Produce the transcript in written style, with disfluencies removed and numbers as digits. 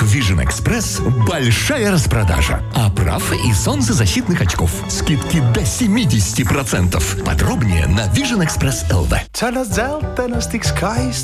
Vision Express большая распродажа. Оправ и солнцезащитных очков. Скидки до 70%. Подробнее на Vision Express LV. Tell us out, then, as the skies